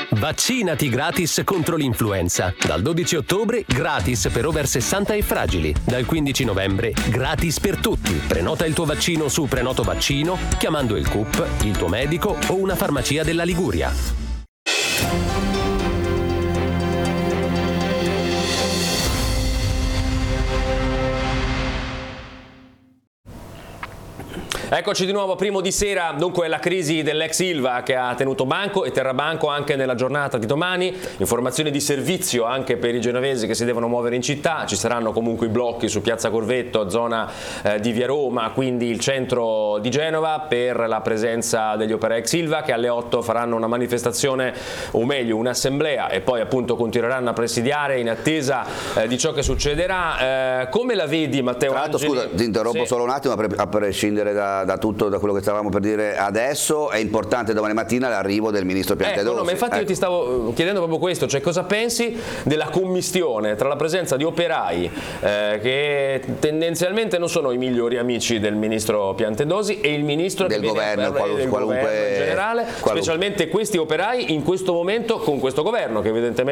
Vaccinati gratis contro l'influenza. Dal 12 ottobre gratis per over 60 e fragili. Dal 15 novembre gratis per tutti. Prenota il tuo vaccino su Prenoto Vaccino chiamando il CUP, il tuo medico o una farmacia della Liguria. Eccoci di nuovo, primo di sera. Dunque la crisi dell'ex Ilva che ha tenuto banco e terrà banco anche nella giornata di domani. Informazioni di servizio anche per i genovesi che si devono muovere in città. Ci saranno comunque i blocchi su Piazza Corvetto, zona di Via Roma, quindi il centro di Genova, per la presenza degli operai ex Ilva che alle 8 faranno una manifestazione, o meglio un'assemblea, e poi appunto continueranno a presidiare in attesa di ciò che succederà. Come la vedi, Matteo? Tra l'altro, scusa, ti interrompo solo un attimo, a prescindere da tutto, da quello che stavamo per dire adesso, è importante domani mattina l'arrivo del ministro Piantedosi. No, ma infatti io ti stavo chiedendo proprio questo, cioè cosa pensi della commistione tra la presenza di operai che tendenzialmente non sono i migliori amici del ministro Piantedosi e il ministro del governo, governo in generale, specialmente questi operai in questo momento con questo governo che evidentemente